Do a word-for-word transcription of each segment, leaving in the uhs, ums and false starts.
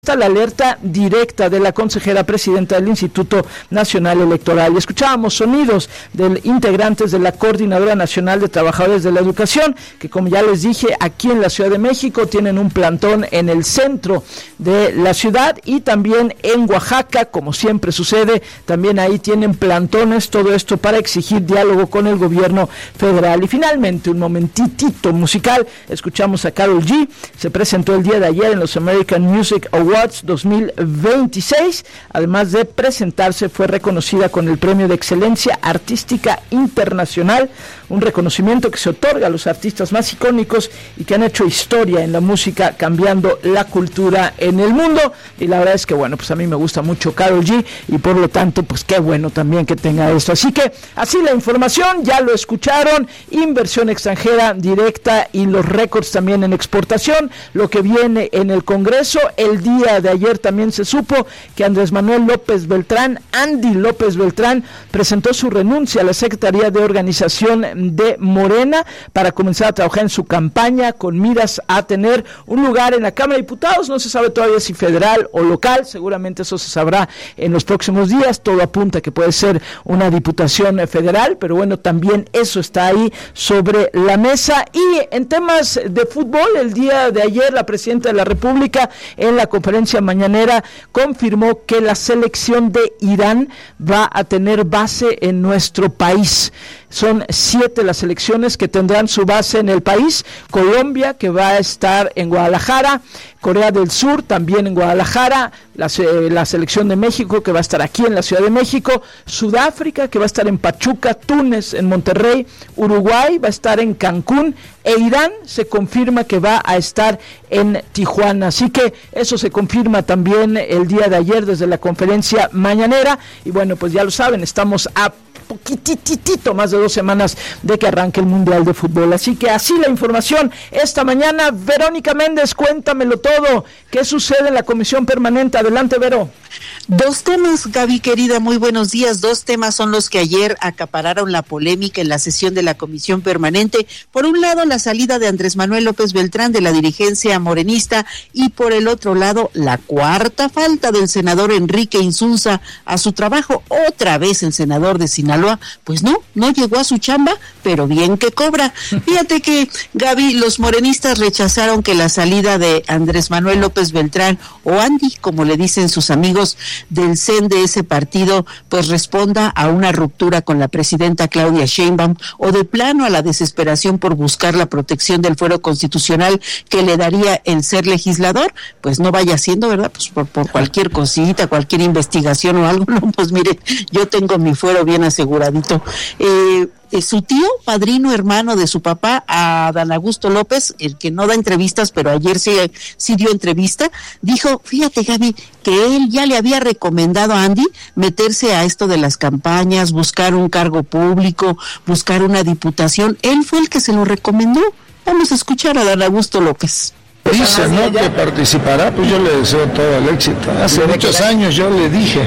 Está la alerta directa de la consejera presidenta del Instituto Nacional Electoral. Y escuchábamos sonidos de integrantes de la Coordinadora Nacional de Trabajadores de la Educación, que como ya les dije, aquí en la Ciudad de México tienen un plantón en el centro de la ciudad y también en Oaxaca, como siempre sucede, también ahí tienen plantones, todo esto para exigir diálogo con el gobierno federal. Y finalmente, un momentitito musical, escuchamos a Karol G, se presentó el día de ayer en los American Music Awards dos mil veintiséis, además de presentarse fue reconocida con el Premio de Excelencia Artística Internacional, un reconocimiento que se otorga a los artistas más icónicos y que han hecho historia en la música, cambiando la cultura en el mundo. Y la verdad es que bueno, pues a mí me gusta mucho Karol G y por lo tanto pues qué bueno también que tenga esto. Así que así la información, ya lo escucharon, inversión extranjera directa y los récords también en exportación, lo que viene en el Congreso. El día de ayer también se supo que Andrés Manuel López Beltrán, Andy López Beltrán, presentó su renuncia a la Secretaría de Organización de Morena para comenzar a trabajar en su campaña con miras a tener un lugar en la Cámara de Diputados. No se sabe todavía si federal o local, seguramente eso se sabrá en los próximos días. Todo apunta que puede ser una diputación federal, pero bueno, también eso está ahí sobre la mesa. Y en temas de fútbol, el día de ayer la presidenta de la República en la conferencia mañanera confirmó que la selección de Irán va a tener base en nuestro país. Son siete las selecciones que tendrán su base en el país. Colombia, que va a estar en Guadalajara, Corea del Sur, también en Guadalajara, la, la selección de México, que va a estar aquí en la Ciudad de México, Sudáfrica, que va a estar en Pachuca, Túnez en Monterrey, Uruguay va a estar en Cancún, e Irán se confirma que va a estar en Tijuana. Así que eso se confirma también el día de ayer desde la conferencia mañanera. Y bueno, pues ya lo saben, estamos a poquititito más de dos semanas de que arranque el Mundial de Fútbol. Así que así la información esta mañana. Verónica Méndez, cuéntamelo todo. ¿Qué sucede en la Comisión Permanente? Adelante, Vero. Dos temas, Gaby querida, muy buenos días. Dos temas son los que ayer acapararon la polémica en la sesión de la Comisión Permanente. Por un lado, la salida de Andrés Manuel López Beltrán de la dirigencia morenista, y por el otro lado, la cuarta falta del senador Enrique Insunza a su trabajo. Otra vez el senador de Sinaloa, pues no, no llegó a su chamba, pero bien que cobra. Fíjate que, Gaby, los morenistas rechazaron que la salida de Andrés Manuel López Beltrán, o Andy, como le dicen sus amigos del C E N de ese partido, pues responda a una ruptura con la presidenta Claudia Sheinbaum, o de plano a la desesperación por buscar la protección del fuero constitucional que le daría el ser legislador. Pues no vaya siendo, ¿verdad? Pues por, por cualquier cosita, cualquier investigación o algo. No, pues mire, yo tengo mi fuero bien aseguradito. Eh, Eh, su tío, padrino, hermano de su papá, a Adán Augusto López, el que no da entrevistas, pero ayer sí, sí dio entrevista, dijo, fíjate, Gaby, que él ya le había recomendado a Andy meterse a esto de las campañas, buscar un cargo público, buscar una diputación. Él fue el que se lo recomendó. Vamos a escuchar a Adán Augusto López. Dice, ¿no?, que participará, pues yo le deseo todo el éxito. Hace muchos años yo le dije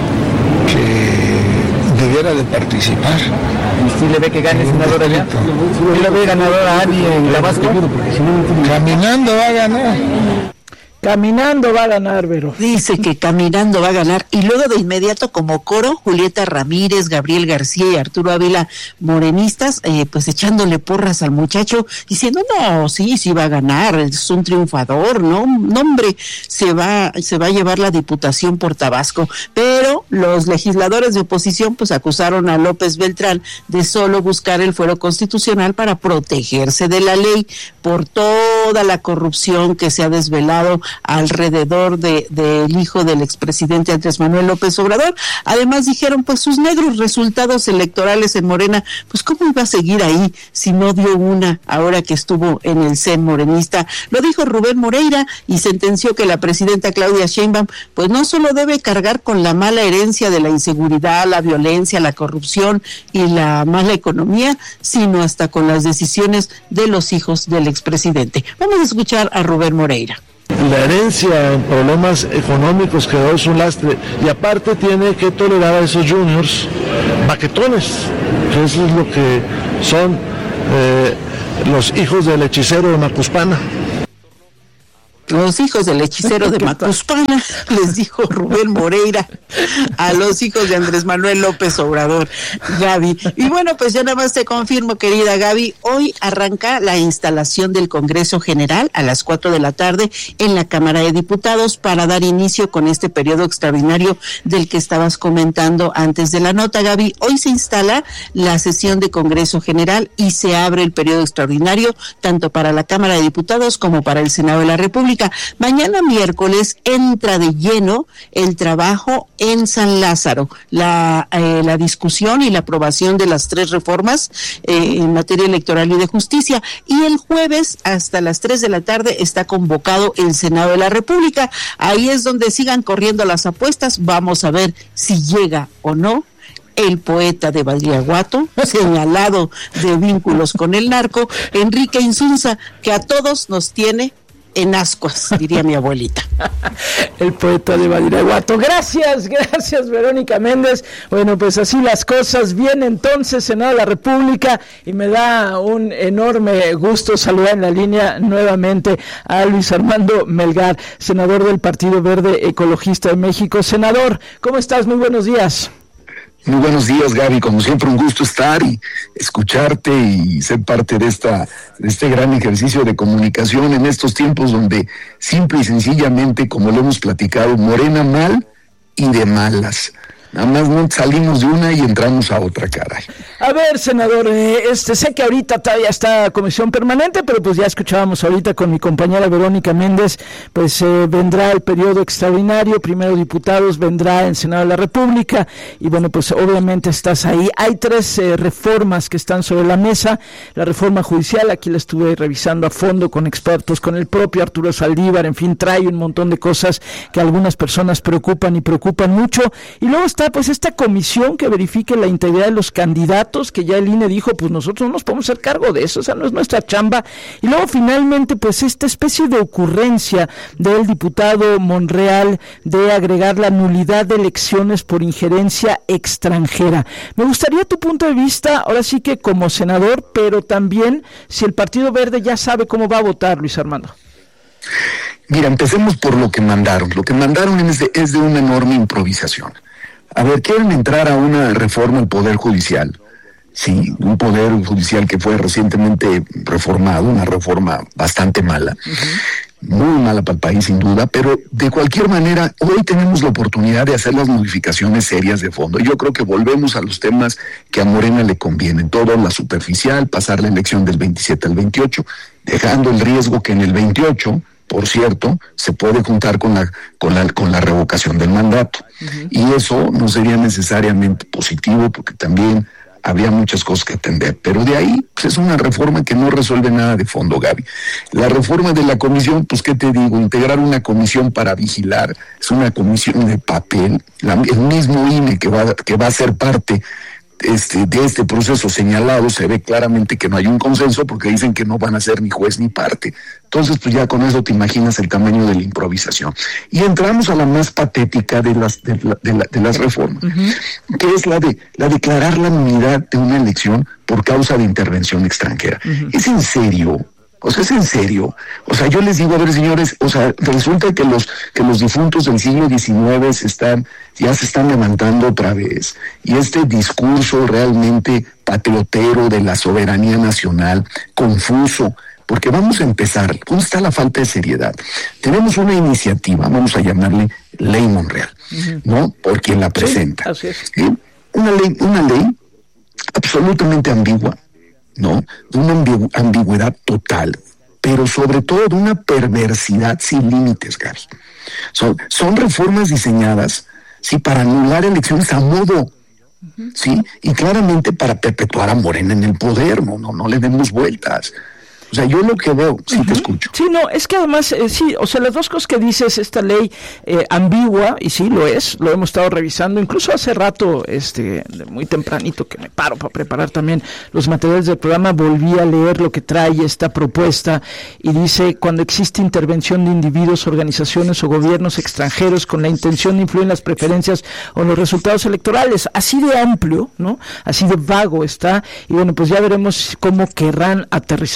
que debiera de participar. ¿Sí le ve que gane senador allá? ¿Sí le ve ganador a Andy en Tabasco? Caminando va a ganar. Caminando va a ganar, Vero. Dice que caminando va a ganar. Y luego de inmediato, como coro, Julieta Ramírez, Gabriel García y Arturo Ávila, morenistas, eh, pues echándole porras al muchacho, diciendo, no, sí, sí va a ganar, es un triunfador, no, no hombre, se va, se va a llevar la diputación por Tabasco. Pero los legisladores de oposición, pues acusaron a López Beltrán de solo buscar el fuero constitucional para protegerse de la ley por toda la corrupción que se ha desvelado alrededor de del hijo del expresidente Andrés Manuel López Obrador. Además dijeron, pues sus negros resultados electorales en Morena, pues cómo iba a seguir ahí si no dio una ahora que estuvo en el C E N morenista. Lo dijo Rubén Moreira y sentenció que la presidenta Claudia Sheinbaum pues no solo debe cargar con la mala herencia de la inseguridad, la violencia, la corrupción y la mala economía, sino hasta con las decisiones de los hijos del expresidente. Vamos a escuchar a Rubén Moreira. La herencia en problemas económicos quedó es un lastre, y aparte tiene que tolerar a esos juniors baquetones, que eso es lo que son eh, los hijos del hechicero de Macuspana. Los hijos del hechicero de Macuspana, les dijo Rubén Moreira a los hijos de Andrés Manuel López Obrador, Gaby. Y bueno, pues ya nada más te confirmo, querida Gaby, hoy arranca la instalación del Congreso General a las cuatro de la tarde en la Cámara de Diputados para dar inicio con este periodo extraordinario del que estabas comentando antes de la nota, Gaby. Hoy se instala la sesión de Congreso General y se abre el periodo extraordinario tanto para la Cámara de Diputados como para el Senado de la República. Mañana miércoles entra de lleno el trabajo en San Lázaro, la, eh, la discusión y la aprobación de las tres reformas eh, en materia electoral y de justicia, y el jueves hasta las tres de la tarde está convocado el Senado de la República. Ahí es donde sigan corriendo las apuestas. Vamos a ver si llega o no el poeta de Badiraguato, señalado de vínculos con el narco, Enrique Insunza, que a todos nos tiene en ascuas, diría mi abuelita. El poeta de Badiraguato. Gracias, gracias, Verónica Méndez. Bueno, pues así las cosas. Viene entonces Senado de la República y me da un enorme gusto saludar en la línea nuevamente a Luis Armando Melgar, senador del Partido Verde Ecologista de México. Senador, ¿cómo estás? Muy buenos días. Muy buenos días, Gaby. Como siempre, un gusto estar y escucharte y ser parte de esta de este gran ejercicio de comunicación en estos tiempos donde simple y sencillamente, como lo hemos platicado, Morena mal y de malas. Nada más no salimos de una y entramos a otra, caray. A ver, senador, eh, este sé que ahorita todavía está comisión permanente, pero pues ya escuchábamos ahorita con mi compañera Verónica Méndez, pues eh, vendrá el periodo extraordinario, primero diputados, vendrá el Senado de la República, y bueno, pues obviamente estás ahí. Hay tres eh, reformas que están sobre la mesa. La reforma judicial, aquí la estuve revisando a fondo con expertos, con el propio Arturo Saldívar, en fin, trae un montón de cosas que a algunas personas preocupan y preocupan mucho, y luego está pues esta comisión que verifique la integridad de los candidatos, que ya el I N E dijo, pues nosotros no nos podemos hacer cargo de eso, o sea, no es nuestra chamba. Y luego finalmente pues esta especie de ocurrencia del diputado Monreal de agregar la nulidad de elecciones por injerencia extranjera. Me gustaría tu punto de vista, ahora sí que como senador, pero también si el Partido Verde ya sabe cómo va a votar, Luis Armando. Mira, empecemos por lo que mandaron. Lo que mandaron es de, es de una enorme improvisación. A ver, quieren entrar a una reforma al Poder Judicial, sí, un Poder Judicial que fue recientemente reformado, una reforma bastante mala, uh-huh. muy mala para el país sin duda, pero de cualquier manera hoy tenemos la oportunidad de hacer las modificaciones serias de fondo. Yo creo que volvemos a los temas que a Morena le convienen, todo la superficial, pasar la elección del veintisiete al veintiocho, dejando el riesgo que en el veintiocho, por cierto, se puede juntar con la con la con la revocación del mandato. Uh-huh. Y eso no sería necesariamente positivo porque también habría muchas cosas que atender, pero de ahí pues es una reforma que no resuelve nada de fondo, Gaby. La reforma de la comisión, pues qué te digo, integrar una comisión para vigilar, es una comisión de papel, la, el mismo I N E que va que va a ser parte Este, de este proceso señalado, se ve claramente que no hay un consenso porque dicen que no van a ser ni juez ni parte. Entonces, pues ya con eso te imaginas el tamaño de la improvisación. Y entramos a la más patética de las de, la, de, la, de las reformas, uh-huh. que es la de la declarar la nulidad de una elección por causa de intervención extranjera. Uh-huh. ¿Es en serio? O sea, es en serio. O sea, yo les digo, a ver, señores, o sea, resulta que los que los difuntos del siglo diecinueve se están, ya se están levantando otra vez. Y este discurso realmente patriotero de la soberanía nacional, confuso, porque vamos a empezar. ¿Dónde está la falta de seriedad? Tenemos una iniciativa, vamos a llamarle Ley Monreal, uh-huh. ¿no? Por quien la presenta. Sí, así es. ¿Sí? Una ley, una ley absolutamente ambigua, ¿no? De una ambigu- ambigüedad total, pero sobre todo de una perversidad sin límites, Gaby. Son, son reformas diseñadas, sí, para anular elecciones a modo, uh-huh. sí, y claramente para perpetuar a Morena en el poder, no, no, no le demos vueltas. O sea, yo lo que veo, sí uh-huh. te escucho. Sí, no, es que además, eh, sí, o sea, las dos cosas que dices, esta ley eh, ambigua, y sí lo es, lo hemos estado revisando, incluso hace rato, este, muy tempranito, que me paro para preparar también los materiales del programa, volví a leer lo que trae esta propuesta, y dice, cuando existe intervención de individuos, organizaciones o gobiernos extranjeros con la intención de influir en las preferencias o en los resultados electorales, así de amplio, ¿no? Así de vago está, y bueno, pues ya veremos cómo querrán aterrizarlo, pero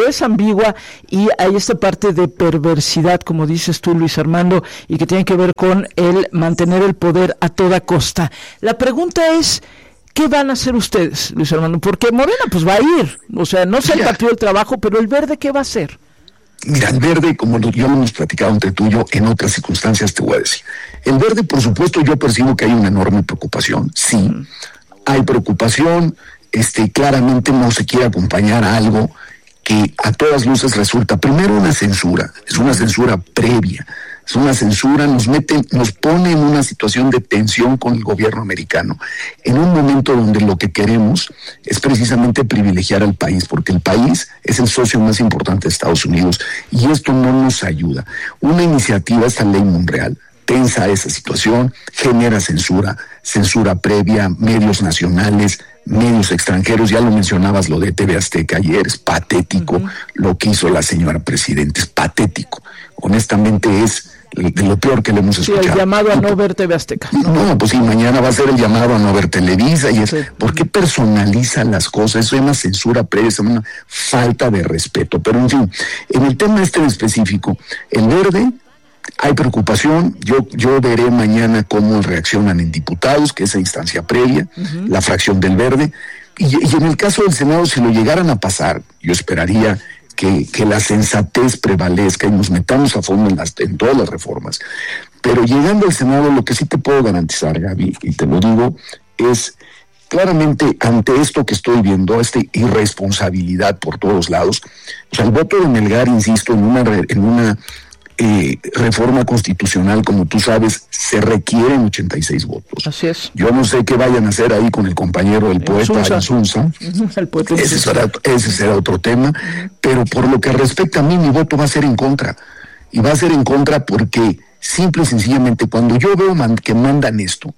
pero es ambigua y hay esta parte de perversidad, como dices tú, Luis Armando, y que tiene que ver con el mantener el poder a toda costa. La pregunta es, ¿qué van a hacer ustedes, Luis Armando? Porque Morena pues va a ir, o sea, no sé el Partido del Trabajo, pero el Verde, ¿qué va a hacer? Mira, el Verde, como ya lo hemos platicado entre tú y yo, en otras circunstancias te voy a decir. El Verde, por supuesto, yo percibo que hay una enorme preocupación. Sí, mm. hay preocupación, este, claramente no se quiere acompañar a algo que a todas luces resulta, primero, una censura, es una censura previa, es una censura, nos mete, nos pone en una situación de tensión con el gobierno americano, en un momento donde lo que queremos es precisamente privilegiar al país, porque el país es el socio más importante de Estados Unidos, y esto no nos ayuda. Una iniciativa, esta ley Monreal, tensa esa situación, genera censura, censura previa, medios nacionales, medios extranjeros, ya lo mencionabas, lo de T V Azteca ayer, es patético, uh-huh. lo que hizo la señora presidenta, es patético, honestamente es de lo peor que le hemos escuchado. Sí, el llamado a no ver T V Azteca. No, pues sí, mañana va a ser el llamado a no ver Televisa, y es, sí. ¿por qué personaliza las cosas? Eso es una censura previa, es una falta de respeto, pero en fin, en el tema este en específico, el Verde, hay preocupación, yo yo veré mañana cómo reaccionan en diputados, que es esa instancia previa, uh-huh. la fracción del Verde, y, y en el caso del Senado, si lo llegaran a pasar, yo esperaría que, que la sensatez prevalezca y nos metamos a fondo en, las, en todas las reformas, pero llegando al Senado, lo que sí te puedo garantizar, Gaby, y te lo digo, es claramente ante esto que estoy viendo, esta irresponsabilidad por todos lados, o sea, el voto de Melgar, insisto, en una en una Eh, reforma constitucional, como tú sabes, se requieren ochenta y seis votos. Así es. Yo no sé qué vayan a hacer ahí con el compañero, el, el poeta Insunza. El poeta ese, será, ese será otro tema, uh-huh. pero por lo que respecta a mí, mi voto va a ser en contra. Y va a ser en contra porque, simple y sencillamente, cuando yo veo man- que mandan esto,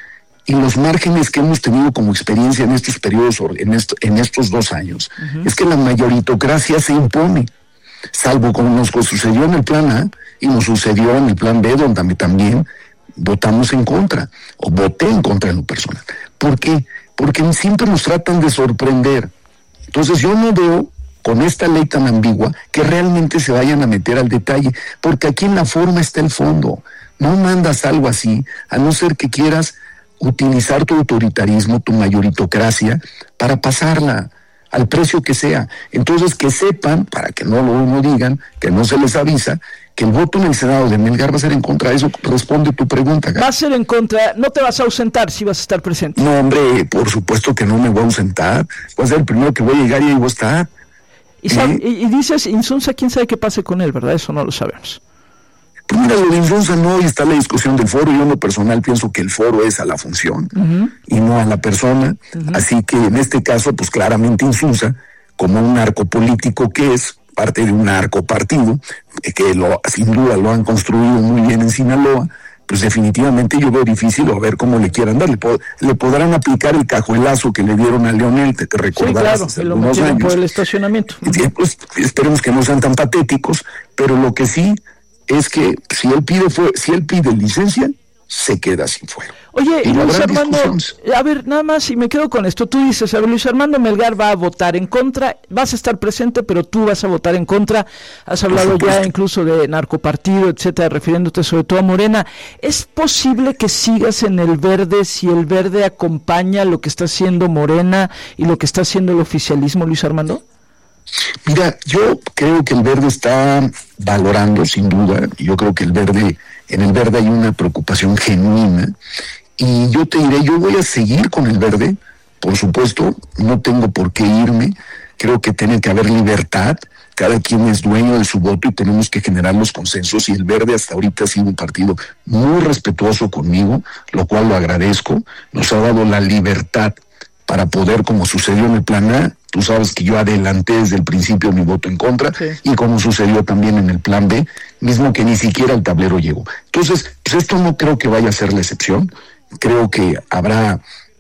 y los márgenes que hemos tenido como experiencia en estos periodos, en, esto, en estos dos años, uh-huh. es que la mayoritocracia se impone. Salvo como nos sucedió en el plan A y nos sucedió en el plan B, donde también votamos en contra, o voté en contra en lo personal. ¿Por qué? Porque siempre nos tratan de sorprender. Entonces yo no veo, con esta ley tan ambigua, que realmente se vayan a meter al detalle, porque aquí en la forma está el fondo. No mandas algo así, a no ser que quieras utilizar tu autoritarismo, tu mayoritocracia, para pasarla al precio que sea. Entonces, que sepan, para que no lo no digan, que no se les avisa, que el voto en el Senado de Melgar va a ser en contra. Eso responde tu pregunta, Gaby. Va a ser en contra, no te vas a ausentar, si vas a estar presente. No, hombre, por supuesto que no me voy a ausentar. Voy a ser el primero que voy a llegar y ahí voy a estar. Y, ¿Eh? y, y dices, Insunza, quién sabe qué pase con él, ¿verdad? Eso no lo sabemos. Pues mira, lo de Insunza no, hoy está la discusión del foro. Yo en lo personal pienso que el foro es a la función uh-huh. y no a la persona. Uh-huh. Así que en este caso, pues claramente Insunza, como un narco político que es, parte de un narco partido, que lo, sin duda lo han construido muy bien en Sinaloa, pues definitivamente yo veo difícil, a ver cómo le quieran dar. Le, po- le podrán aplicar el cajuelazo que le dieron a Leonel, te, te recordarás. Sí, claro, lo metieron por el estacionamiento. Y, pues, esperemos que no sean tan patéticos, pero lo que sí es que si él pide fue, si él pide licencia, se queda sin fuero. Oye, y Luis Armando, a ver, nada más, y me quedo con esto, tú dices, a ver, Luis Armando Melgar va a votar en contra, vas a estar presente, pero tú vas a votar en contra, has hablado ya incluso de narcopartido, etcétera, refiriéndote sobre todo a Morena. ¿Es posible que sigas en el Verde si el Verde acompaña lo que está haciendo Morena y lo que está haciendo el oficialismo, Luis Armando? Mira, yo creo que el Verde está valorando, sin duda, yo creo que el Verde, en el Verde hay una preocupación genuina, y yo te diré, yo voy a seguir con el Verde, por supuesto, no tengo por qué irme, creo que tiene que haber libertad, cada quien es dueño de su voto y tenemos que generar los consensos, y el Verde hasta ahorita ha sido un partido muy respetuoso conmigo, lo cual lo agradezco, nos ha dado la libertad para poder, como sucedió en el plan A, tú sabes que yo adelanté desde el principio mi voto en contra, sí. y como sucedió también en el plan B, mismo que ni siquiera el tablero llegó. Entonces, pues esto no creo que vaya a ser la excepción, creo que habrá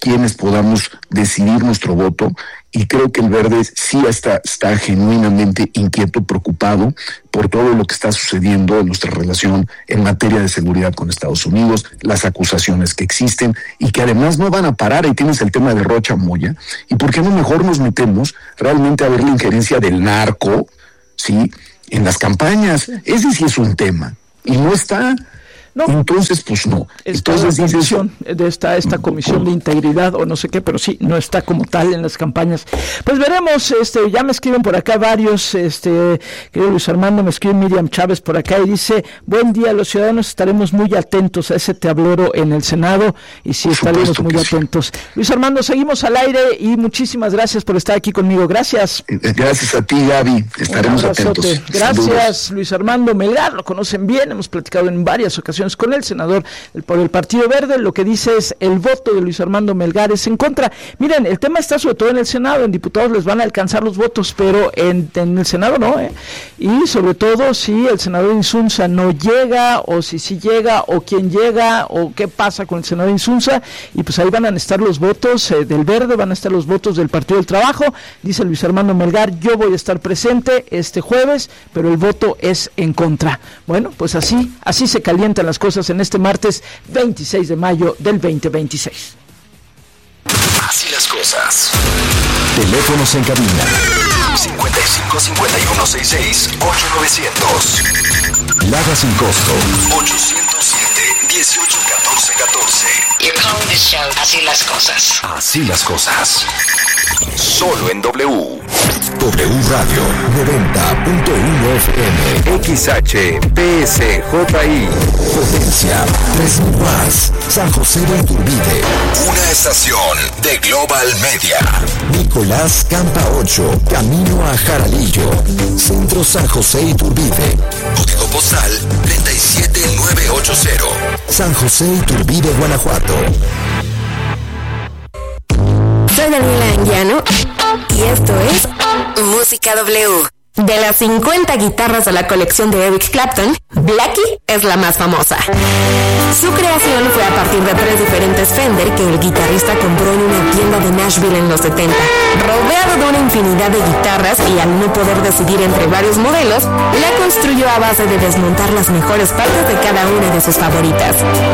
quienes podamos decidir nuestro voto, y creo que el Verde sí está, está genuinamente inquieto, preocupado por todo lo que está sucediendo en nuestra relación en materia de seguridad con Estados Unidos, las acusaciones que existen y que además no van a parar. Ahí tienes el tema de Rocha Moya, y por qué no mejor nos metemos realmente a ver la injerencia del narco, ¿sí?, en las campañas. Ese sí es un tema, y no está... No. Entonces, pues no. Está Entonces, la dices, comisión, de esta, esta comisión de integridad o no sé qué, pero sí, no está como tal en las campañas. Pues veremos, este, ya me escriben por acá varios, este, querido Luis Armando, me escribe Miriam Chávez por acá y dice, buen día, los ciudadanos estaremos muy atentos a ese tablero en el Senado, y sí, estaremos muy atentos. Sí. Luis Armando, seguimos al aire y muchísimas gracias por estar aquí conmigo, gracias. Gracias a ti, Gaby, estaremos atentos. Gracias, Saludos. Luis Armando Melgar, lo conocen bien, hemos platicado en varias ocasiones con el senador por el Partido Verde. Lo que dice es el voto de Luis Armando Melgar es en contra. Miren, el tema está sobre todo en el Senado, en diputados les van a alcanzar los votos, pero en, en el Senado no, ¿eh? Y sobre todo si el senador Insunza no llega, o si sí llega, o quién llega, o qué pasa con el senador Insunza, y pues ahí van a estar los votos eh, del Verde, van a estar los votos del Partido del Trabajo. Dice Luis Armando Melgar, yo voy a estar presente este jueves, pero el voto es en contra. Bueno, pues así, así se calientan las cosas en este martes veintiséis de mayo del veinte veintiséis. Así las cosas. Teléfonos en cabina cincuenta y cinco cincuenta y uno sesenta y seis ocho novecientos. Lada sin costo ochocientos siete dieciocho catorce catorce. You're calling this show Así las cosas. Así las cosas. Solo en W. W Radio noventa punto uno F M. X H P S J I. Potencia tres mil watts. San José de Iturbide. Una estación de Global Media. Nicolás Campa ocho. Camino a Jaralillo. Centro San José Iturbide. Código postal treinta y siete mil novecientos ochenta. San José Iturbide, Guanajuato. Soy Daniela Anguiano y esto es Música W. De las cincuenta guitarras de la colección de Eric Clapton, Blackie es la más famosa. Su creación fue a partir de tres diferentes Fender que el guitarrista compró en una tienda de Nashville en los setenta. Rodeado de una infinidad de guitarras y al no poder decidir entre varios modelos, la construyó a base de desmontar las mejores partes de cada una de sus favoritas.